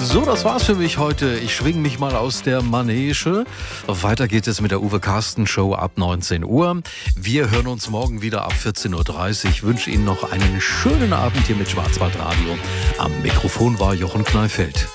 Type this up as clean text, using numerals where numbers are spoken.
So, das war's für mich heute. Ich schwing mich mal aus der Manege. Weiter geht es mit der Uwe Carsten Show ab 19 Uhr. Wir hören uns morgen wieder ab 14.30 Uhr. Ich wünsche Ihnen noch einen schönen Abend hier mit Schwarzwaldradio. Am Mikrofon war Jochen Kneifeld.